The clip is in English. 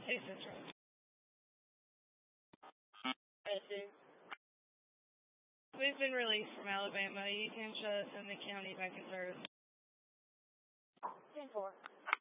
Hey, Central. We've been released from Alabama. You can show us in the county back in service. 10-4.